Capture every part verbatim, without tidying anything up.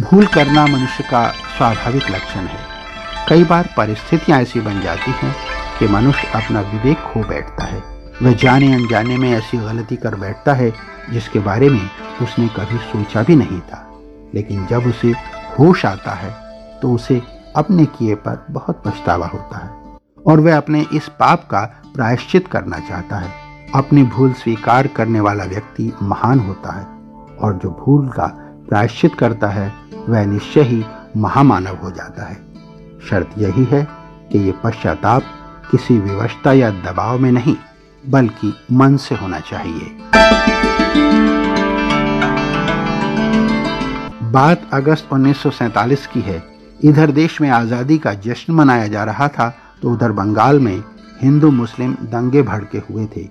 भूल करना मनुष्य का स्वाभाविक लक्षण है। कई बार परिस्थितियां ऐसी बन जाती हैं कि मनुष्य अपना विवेक खो बैठता है। वह जाने अनजाने में ऐसी गलती कर बैठता है जिसके बारे में उसने कभी सोचा भी नहीं था। लेकिन जब उसे होश आता है तो उसे अपने किए पर बहुत पछतावा होता है और वह अपने इस पाप का प्रायश्चित करना चाहता है। अपनी भूल स्वीकार करने वाला व्यक्ति महान होता है और जो भूल का प्रायश्चित करता है वह निश्चय ही महामानव हो जाता है। शर्त यही है कि ये पश्चाताप किसी विवशता या दबाव में नहीं बल्कि मन से होना चाहिए। बात अगस्त उन्नीस सौ सैंतालीस की है। इधर देश में आज़ादी का जश्न मनाया जा रहा था तो उधर बंगाल में हिंदू मुस्लिम दंगे भड़के हुए थे।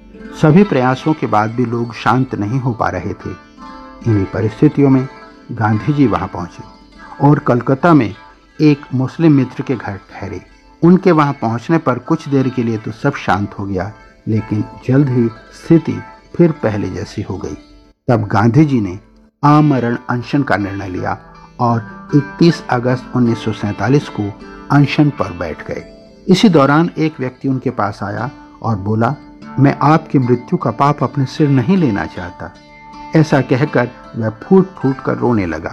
सभी प्रयासों के बाद भी लोग शांत नहीं हो पा रहे थे। इन्हीं परिस्थितियों में गांधी जी वहां पहुंचे और कलकत्ता में एक मुस्लिम मित्र के घर ठहरे। उनके वहां पहुंचने पर कुछ देर के लिए तो सब शांत हो गया, लेकिन जल्द ही स्थिति फिर पहले जैसी हो गई। तब गांधी जी ने आमरण अनशन का निर्णय लिया और इकतीस अगस्त उन्नीस सौ सैंतालीस को अनशन पर बैठ गए। इसी दौरान एक व्यक्ति उनके पास आया और बोला, मैं आपकी मृत्यु का पाप अपने सिर नहीं लेना चाहता। ऐसा कहकर वह फूट फूट कर रोने लगा।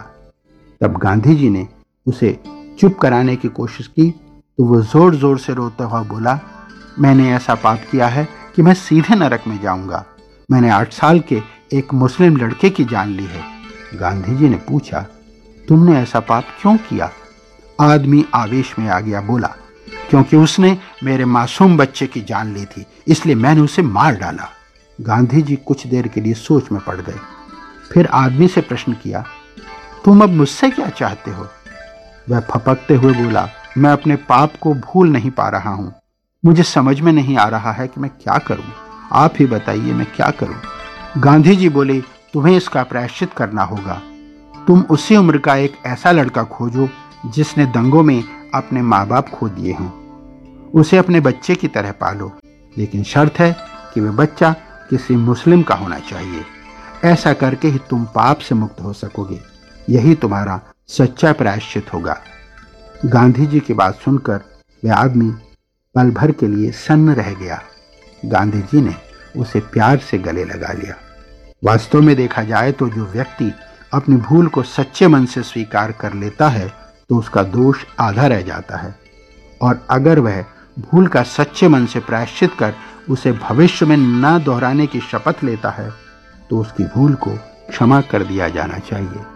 तब गांधी जी ने उसे चुप कराने की कोशिश की तो वह जोर जोर से रोता हुआ बोला, मैंने ऐसा पाप किया है कि मैं सीधे नरक में जाऊंगा। मैंने आठ साल के एक मुस्लिम लड़के की जान ली है। गांधी जी ने पूछा, तुमने ऐसा पाप क्यों किया? आदमी आवेश में आ गया, बोला, क्योंकि उसने मेरे मासूम बच्चे की जान ली थी, इसलिए मैंने उसे मार डाला। गांधी जी कुछ देर के लिए सोच में पड़ गए। फिर आदमी से प्रश्न किया, तुम अब मुझसे क्या चाहते हो? वह फपकते हुए बोला, मैं अपने पाप को भूल नहीं पा रहा हूं। मुझे समझ में नहीं आ रहा है कि मैं क्या करूं। आप ही बताइए मैं क्या करूं। गांधी जी बोले, तुम्हें इसका प्रायश्चित करना होगा। तुम उसी उम्र का एक ऐसा लड़का खोजो जिसने दंगों में अपने माँ बाप खो दिए हों। उसे अपने बच्चे की तरह पालो, लेकिन शर्त है कि वह बच्चा किसी मुस्लिम का होना चाहिए। ऐसा करके ही तुम पाप से मुक्त हो सकोगे। यही तुम्हारा सच्चा प्रायश्चित होगा। गांधी जी की बात सुनकर वह आदमी पल भर के लिए सन्न रह गया। गांधी जी ने उसे प्यार से गले लगा लिया। वास्तव में देखा जाए तो जो व्यक्ति अपनी भूल को सच्चे मन से स्वीकार कर लेता है तो उसका दोष आधा रह जाता है, और अगर वह भूल का सच्चे मन से प्रायश्चित कर उसे भविष्य में न दोहराने की शपथ लेता है तो उसकी भूल को क्षमा कर दिया जाना चाहिए।